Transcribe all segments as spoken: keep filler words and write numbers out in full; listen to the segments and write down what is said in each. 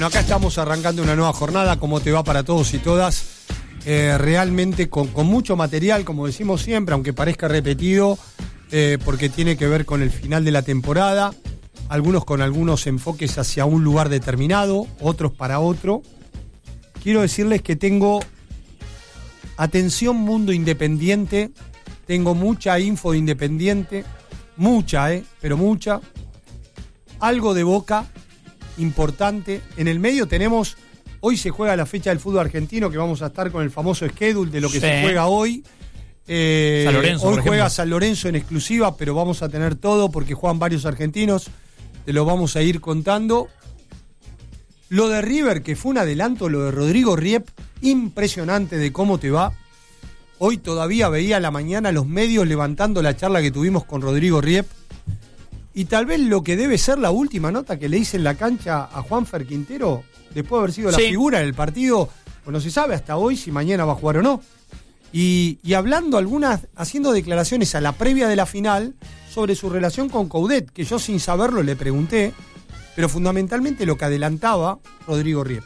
Acá estamos arrancando una nueva jornada, ¿cómo te va para todos y todas? Eh, realmente con, con mucho material, como decimos siempre, aunque parezca repetido, eh, porque tiene que ver con el final de la temporada, algunos con algunos enfoques hacia un lugar determinado, otros para otro. Quiero decirles que tengo atención mundo independiente, tengo mucha info de Independiente, mucha, eh, pero mucha, algo de Boca, importante. En el medio tenemos, hoy se juega la fecha del fútbol argentino, que vamos a estar con el famoso schedule de lo que sí. se juega hoy. Eh, San Lorenzo, hoy juega San Lorenzo en exclusiva, pero vamos a tener todo porque juegan varios argentinos, te lo vamos a ir contando. Lo de River, que fue un adelanto, lo de Rodrigo Riep, impresionante de cómo te va. Hoy todavía veía a la mañana los medios levantando la charla que tuvimos con Rodrigo Riep. Y tal vez lo que debe ser la última nota que le hice en la cancha a Juanfer Quintero, después de haber sido la sí. figura en el partido, pues no se sabe hasta hoy si mañana va a jugar o no. Y, y hablando algunas, haciendo declaraciones a la previa de la final sobre su relación con Coudet, que yo sin saberlo le pregunté, pero fundamentalmente lo que adelantaba Rodrigo Riep.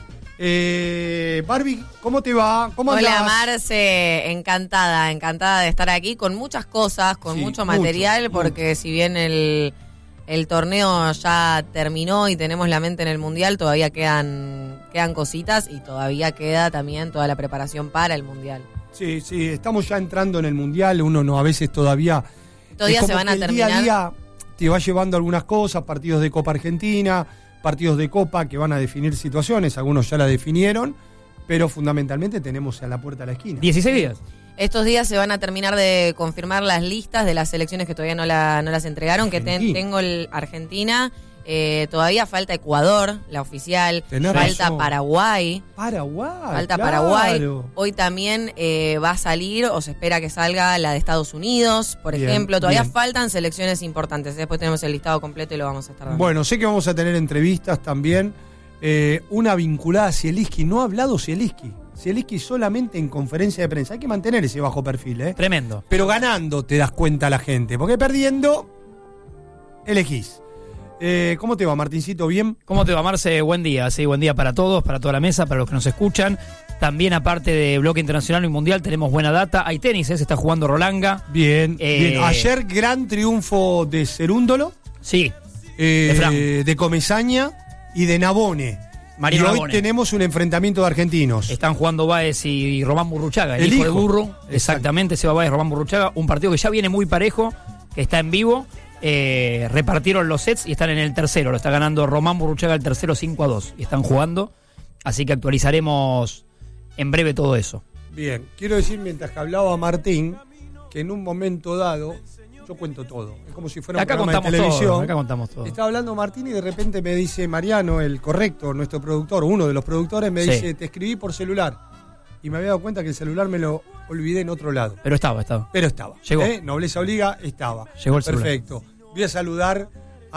Eh, Barbie, ¿cómo te va? ¿Cómo andás? Hola Marce, encantada, encantada de estar aquí con muchas cosas, con sí, mucho material, mucho, porque mucho. Si bien el, el torneo ya terminó y tenemos la mente en el Mundial, todavía quedan, quedan cositas y todavía queda también toda la preparación para el Mundial. Sí, sí, estamos ya entrando en el Mundial, uno no a veces todavía... Todavía se van a terminar. Día a día te va llevando algunas cosas, partidos de Copa Argentina, partidos de Copa que van a definir situaciones, algunos ya la definieron, pero fundamentalmente tenemos a la puerta a la esquina. dieciséis días. Estos días se van a terminar de confirmar las listas de las selecciones que todavía no, la, no las entregaron, Argentina. que ten, tengo el Argentina, eh, todavía falta Ecuador, la oficial, Tenés falta razón. Paraguay. Paraguay, Falta claro. Paraguay. Hoy también eh, va a salir, o se espera que salga la de Estados Unidos, por bien, ejemplo. Todavía bien. faltan selecciones importantes. Después tenemos el listado completo y lo vamos a estar dando. Bueno, sé que vamos a tener entrevistas también. Eh, una vinculada a Zielinski. No ha hablado Zielinski. Zielinski solamente en conferencia de prensa. Hay que mantener ese bajo perfil, ¿eh? Tremendo. Pero ganando te das cuenta la gente. Porque perdiendo, elegís. Eh, ¿Cómo te va, Martincito? ¿Bien? ¿Cómo te va, Marce? Buen día. Sí, buen día para todos, para toda la mesa, para los que nos escuchan. También, aparte de bloque internacional y mundial, tenemos buena data. Hay tenis, ¿eh? Se está jugando Rolanga. Bien, eh, bien. Ayer, gran triunfo de Cerúndolo. Sí. Eh, de, Fran. de Comesaña y de Nabone. Mario y hoy Nabone. tenemos un enfrentamiento de argentinos. Están jugando Báez y Román Burruchaga, el, el hijo, hijo de Burru. Exacto. Exactamente, Seba Báez, Román Burruchaga. Un partido que ya viene muy parejo, que está en vivo. Eh, repartieron los sets y están en el tercero. Lo está ganando Román Burruchaga el tercero cinco a dos. Y están jugando. Así que actualizaremos en breve todo eso. Bien, quiero decir mientras que hablaba Martín que en un momento dado, yo cuento todo. Es como si fuera un acá programa de televisión. Todo, acá contamos todo. Estaba hablando Martín y de repente me dice Mariano, el correcto, nuestro productor, uno de los productores, me sí. dice, te escribí por celular. Y me había dado cuenta que el celular me lo olvidé en otro lado. Pero estaba, estaba. Pero estaba. Llegó. ¿eh? Nobleza obliga, estaba. Llegó el celular. Perfecto. Voy a saludar